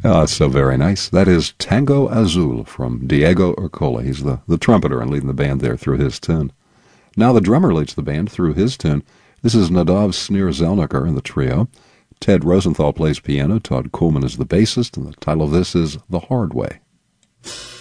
Oh, it's so very nice. That is Tango Azul from Diego Ercola. He's the trumpeter and leading the band there through his tune. Now the drummer leads the band through his tune. This is Nadav Snir-Zelniker in the trio. Ted Rosenthal plays piano. Todd Coolman is the bassist, and the title of this is The Hard Way.